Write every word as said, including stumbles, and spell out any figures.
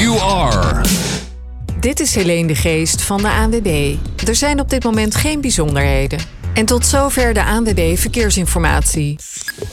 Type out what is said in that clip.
you are. Dit is Helene de Geest van de A N W B. Er zijn op dit moment geen bijzonderheden. En tot zover de A N W B Verkeersinformatie.